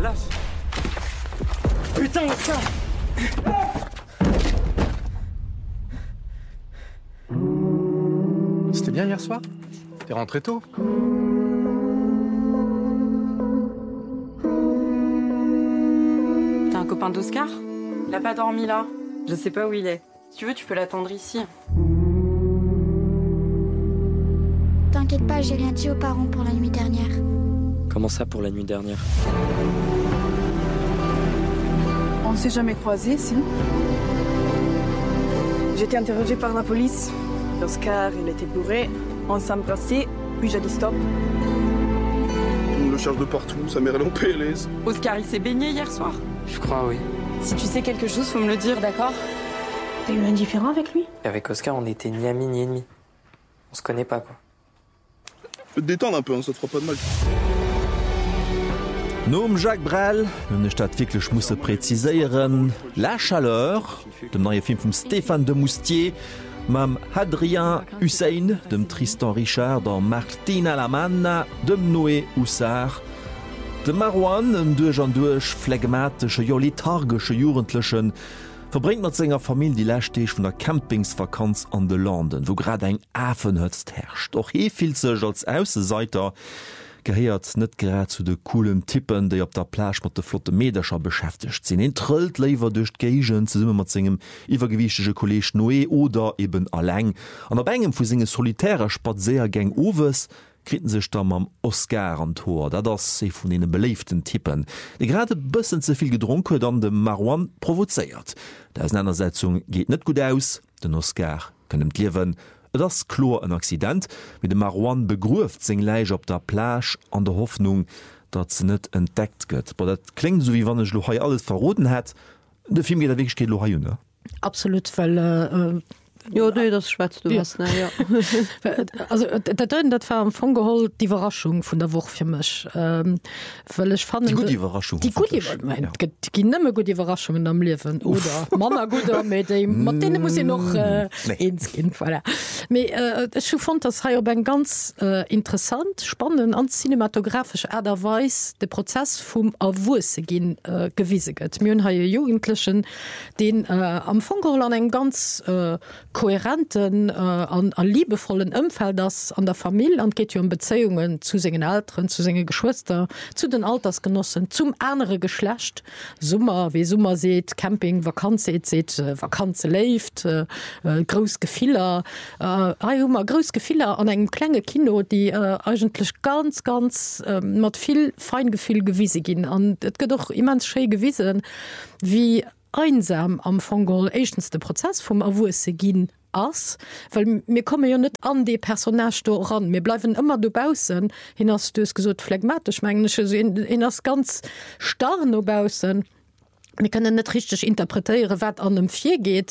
lâche. Putain, Oscar. C'était bien hier soir? T'es rentré tôt? T'as un copain d'Oscar? Il a pas dormi là. Je sais pas où il est. Si tu veux, tu peux l'attendre ici. T'inquiète pas, j'ai rien dit aux parents pour la nuit dernière. Comment ça pour la nuit dernière? On s'est jamais croisés, si? J'ai été interrogée par la police. Oscar, il était bourré. On s'est embrassé, puis j'ai dit stop. On le cherche de partout, sa mère elle est en PLS. Oscar, il s'est baigné hier soir. Je crois, oui. Si tu sais quelque chose, faut me le dire, d'accord? T'as eu un différend avec lui? Avec Oscar, on était ni amis ni ennemis. On se connaît pas, quoi. Faut te détendre un peu, hein, ça te fera pas de mal. Nom Jacques Brel, hun Stadt wirklich musssse präziséieren, La Chaleur, dem neue Film vum Stéphane de Moustier, mam Hadrien Hussein, dem Tristan Richard, der Martina Lamanna, dem Noé Hussard, de Marwan, en duerch an duerch phlegmatische jo lethargsche Jugendlechen, verbringt mat senger Familie die Lächtech vun der Campingsvakanz an de Landen, wo grad eng Affenhëtzt herrscht. Och viel sech als Ausseseiter geheiert net grad zu de coolen Tippen, déi op der Plasch mat de Flotte Mederscher beschäftigt sinn. En trëlt leiwer duch Gegen ze summe mat zinggem iwwergewichtege Kolleg Noé oder eben alleng. An op engem vu singe solitärer Spatseergäng owes kriten sech da am Oscar an Tor, dat ass se vun enen beleeften Tippen. De grade bëssen zeviel gedrunke an dem Marwan provozeiert. Der Auseinandersetzung geht net gut aus, den Oscar kënnem liewen, das klar ein Accident mit dem Marwan begruft sing leich op der Plasch an der Hoffnung, dat ze net entdeckt gëtt. Aber dat klingt so wie wann ech Lohai alles verroten hat. De Film geht der Weg steht Lohai ne? Absolut, weil ja, nee, das schwätzt du was, ne, ja. Also dat war am Fong geholt die Überraschung von der Woche für mich, weil ich fand die gute Überraschung nimme gut Überraschungen am Leben oder Mama gut mit denen muss ich noch ins Kind voilà. Ich fand das ein ganz interessant spannend an cinematografisch Äderweis der Prozess vom Awurse gehen gewieset mir ha Jugendlichen den am Fong an ein ganz kohärenten an liebevollen Umfeld das an der Familie an geht um Beziehungen zu seinen Eltern, zu seinen Geschwister, zu den Altersgenossen, zum andere Geschlecht, Summer wie Summer seht, Camping, Vakanze seht, Vakanze lebt, Großgefehler, Großgefehler an einem kleinen Kino, die eigentlich ganz mit viel Feingefühl gewiesen gehen. Und es geht doch immens schön gewesen, wie einsam am Fongol echtens Prozess vom Awurse gin ass, weil mir komme ja net an de Personage do ran. Wir bleiben immer dobausen hin hast du es gesot phlegmatisch menglische in as ganz starren dobausen. Wir können net richtig interpretieren, wat an dem Vier geht.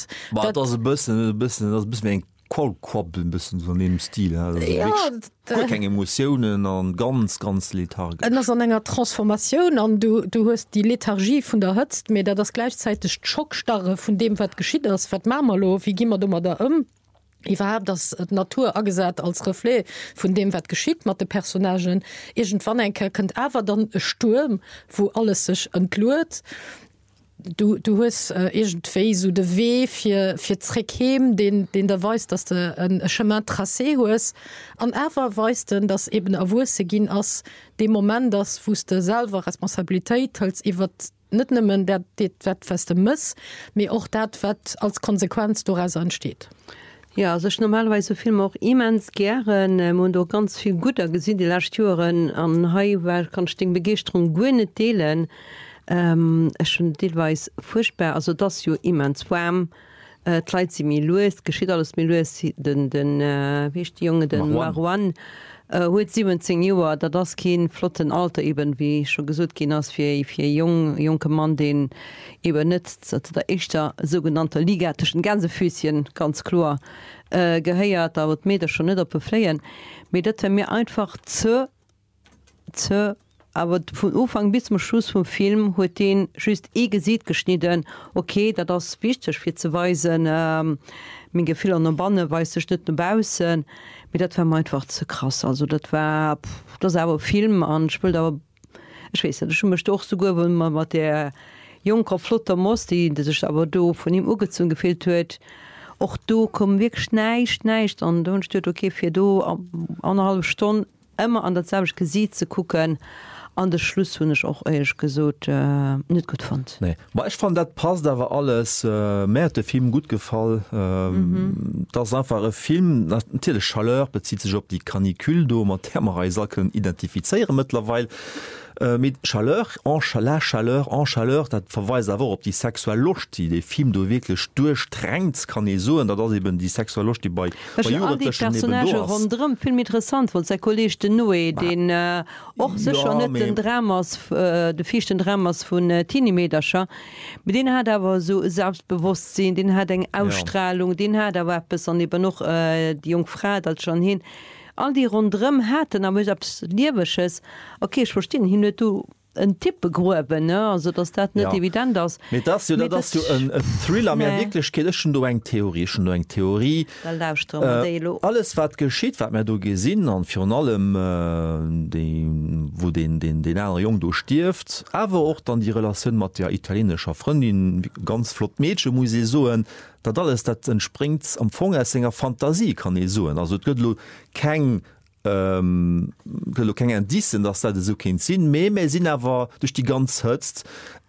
Koppeln bisschen von dem Stil ja, keine Emotionen an ganz lethargisch an enger Transformation an du hast die Lethargie von der Hützt mir da das gleichzeitig Schockstarre von dem was geschieht ist wat Mamalo wie gehen wir da ich war das Natur angesagt als Reflet von dem was geschieht mit den Personagen irgendwann enke könnt aber dann Sturm wo alles sich entlurt. Du hast irgendwie so de Weh für Zreckheim, den der weiß, dass du ein Chemin tracé hast. Und er weiß dann, dass eben Awurse gehen aus dem Moment, dass du selber Responsabilität als nicht nehmen, der das feste muss, aber auch das, was als Konsequenz daraus entsteht. Ja, also ich normalerweise film auch immens gern und auch ganz viel guter gesehen die Lehrstüren an Haiwer kann ich den Begeisterung gut teilen. Schon deelweis furchtbar also das jo immens warm kleit sie mir los geschieht alles mir los den wie die junge den Marwan huet 17 Joer da das kein flotten Alter eben wie schon gesot gin ass fir junge Mann den eben net der echtter sogenannter ligatischen Gänsefüßchen ganz klar geheiert da wat me schon net op befleien mir dat mir einfach zu aber von Anfang bis zum Schluss vom Film hat den just gesehen geschnitten okay da das wichtig für zu weisen mein Gefühl an der Bande weiß Schnittenbausen mit das war einfach zu krass also das war aber Film an spielt aber ich weiß nicht, ich möchte auch sogar, wenn man mit der Junker Flotter muss, die sich aber do von ihm ugezogen gefehlt huet, auch do kom wirklich schneicht an dann steht okay für do 1,5 Stunden immer an derselbe Gesicht zu gucken. An der Schluss hun ich auch ehrlich gesot net gut fand. Nee. Ich fand dat pass da war alles mehr der Film gut gefallen das einfache Film natürlich Chaleur bezieht sich op die Kanikül do man Thermareiser können identifizieren mittlerweile mit Chaleur en Chaleur dat verweis awer op die sexuelle Lucht die de Film do wirklich durchdrängt kann so dat das eben die sexuelle Lucht die bei rundrum film interessant von se Kollege de Noe den och se schon net den Dramas de fichten Dramas vun Teenimederscher mit den hat aber so selbstbewusstsinn den hat eng Ausstrahlung den hat er bis an noch die Jungfrau dat schon hin all die rundrum hätten am lieweches okay ich verstehe hin du ein Tipp begruben also dass dat net evident das mit das du ein Thriller mehr wirklich schon du eng Theorie alles wat geschieht wat mir du gesinn an für allem wo den einer Jung du stirft aber auch dann die Relation mit der italienischer Freundin ganz flott Mädchen muss ich so dat alles dat entspringt am Fongersinger Fantasie kann ich so also kein dissen dass dat so kind sinn mé sinn awer durch die ganz hëtzt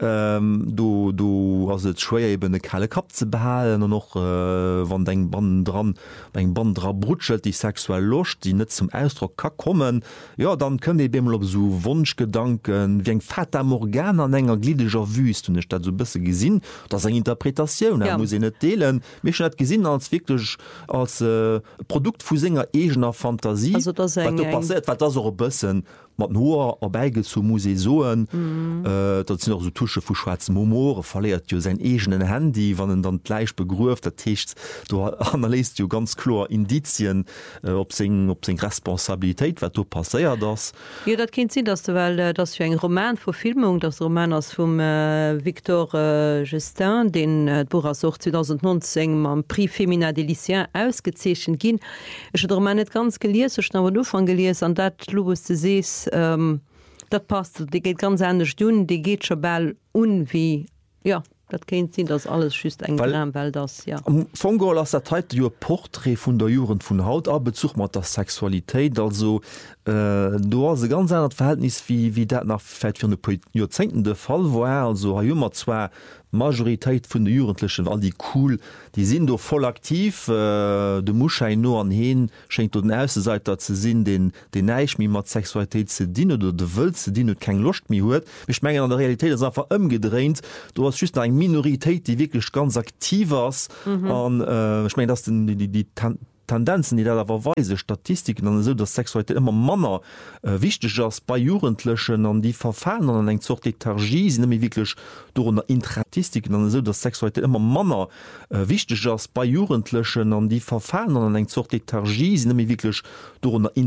du as schwéier eben de kalle Kap ze behalen und noch wann deng Band dra brutschelt die sexuell locht die net zum Ausdruck ka kommen ja dann können de bemmel op so Wunschgedanken wie eng Fata Morgan an enger gliedischer wüst und dat so bisse gesinn dats eng Interpretationun muss net deelen méch net gesinn als wirklich als Produkt vu senger egener Fantasie bëssen mat noer erbeige zu Museoen dat sind auch so Tusche vu schwarzen Momore verleiert jo se egenen Handy wann dann gleich begruft der Techt du analyst jo ganz klar Indizien op seg Responsabilitéit wat du passéiert das ja dat kind sinn dass du weil das für eng Roman vor Filmung das Roman aus vum Victor Justin den Buch 2019 ma Prix Femina de Lycéen ausgezeschen ginn Roman net ganz gelier du van geliers an dat lo du sees dat passt die geht ganz anders tun die geht schon ball wie ja dat kennt sinn das alles schüst eng weil das ja von Go der Zeit Porträt vun der Juren vun Haut a bezug mat der Sexualität also du hast ganz ein Verhältnis wie dat nach fir Jozenten Fall wo also ha immer zwar Majoritéit vun de Jugendlichen all die cool die sind do voll aktiv de Muschein no an heen schenkt du den erste Seite ze sinn den neich mi mat Sexualität ze dienen oder de wëd ze dienen kein Lucht mi huet ich mengen an der Realität ist einfach ëmgedreht du hast just eng Minoritéit die wirklich ganz aktiv was an ich mein das die Tendenzen, die da verweise Statistiken dann so dass Sexualität immer Männer wichtig ist bei Jugendlichen an die Verfahren an eng zur Lethargie sind nämlich wirklich durch Statistiken dann so dass Sexualität immer Männer wichtig ist bei Jugendlichen an die Verfahren an eng zur Lethargie sind nämlich wirklich durch